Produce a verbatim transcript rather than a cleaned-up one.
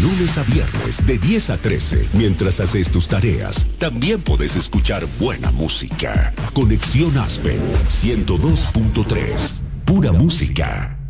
lunes a viernes de diez a trece, mientras haces tus tareas, también puedes escuchar buena música. Conexión Aspen ciento dos punto tres. Pura música.